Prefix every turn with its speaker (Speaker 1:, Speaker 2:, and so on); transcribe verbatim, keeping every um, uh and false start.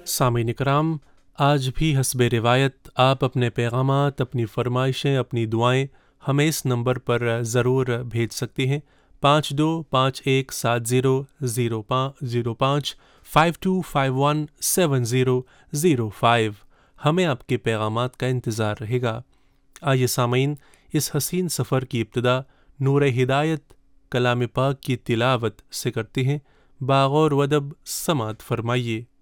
Speaker 1: सामीन इकराम, आज भी हस्ब रिवायत आप अपने पैगामात, अपनी फ़रमाइशें, अपनी दुआएं हमें इस नंबर पर ज़रूर भेज सकती हैं। पाँच दो पाँच एक सात ज़ीरो ज़ीरो पाँच ज़ीरो पाँच five to five one seven zero zero five. हमें आपके पैगामात का इंतज़ार रहेगा। आइए सामीन, इस हसीन सफ़र की इब्तिदा नूर हिदायत कलाम पाक की तिलावत से करते हैं। बाग़ौर वदब समात फरमाइए।